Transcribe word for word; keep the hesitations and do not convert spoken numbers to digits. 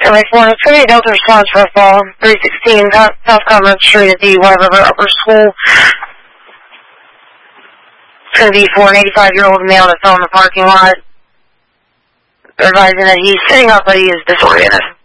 Anyway, for it's going to be a Delta response for a fall. three sixteen South Conrad Street at the White River Upper School. It's going to be for an eighty-five-year-old male that fell in the parking lot. They're advising that he's sitting up, but he is disoriented.